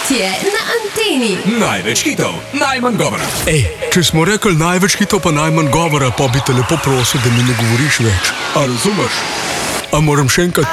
Cvetje na anteni. Največ hitov, najmanj govora. Ej, če smo rekli največ hitov pa najmanj govora, pa bi te lepo prosil, da mi ne govoriš več. A razumeš? A moram še enkrat